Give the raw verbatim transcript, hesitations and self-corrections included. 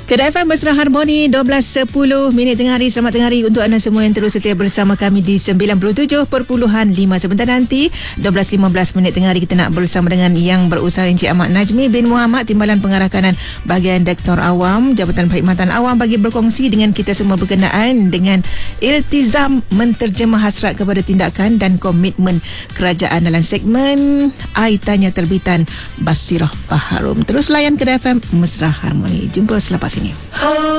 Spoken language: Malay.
Kedai F M Mesra Harmoni dua belas sepuluh minit tengah hari. Selamat tengah hari untuk anda semua yang terus setia bersama kami di sembilan puluh tujuh perpuluhan lima. Sebentar nanti dua belas lima belas minit tengah hari kita nak bersama dengan yang berusaha Encik Ahmad Najmi bin Muhammad, Timbalan Pengarah Kanan Bahagian Doktor Awam Jabatan Perkhidmatan Awam, bagi berkongsi dengan kita semua berkenaan dengan iltizam menterjemah hasrat kepada tindakan dan komitmen kerajaan dalam segmen I Tanya terbitan Basirah Baharum. Terus layan Kedai F M Mesra Harmoni. Jumpa selepas ini.